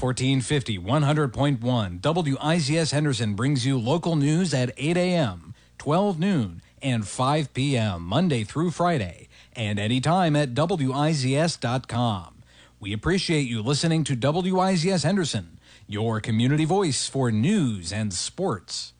1450, 100.1, WIZS Henderson brings you local news at 8 a.m., 12 noon, and 5 p.m., Monday through Friday, and anytime at WIZS.com. We appreciate you listening to WIZS Henderson, your community voice for news and sports.